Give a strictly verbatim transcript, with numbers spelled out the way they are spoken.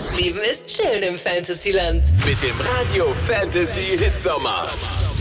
Das Leben ist schön im Fantasyland. Mit dem Radio Fantasy Hitsommer.